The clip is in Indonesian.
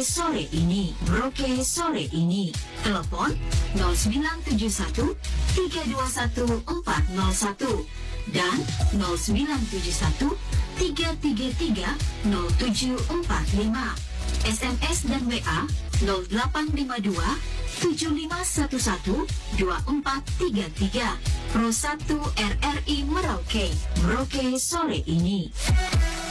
sore ini. Merauke sore ini. Telepon 0971 321 401 dan 0971 333 0745. SMS dan WA 0852 7511 2433. Pro 1 RRI Merauke. Merauke sore ini.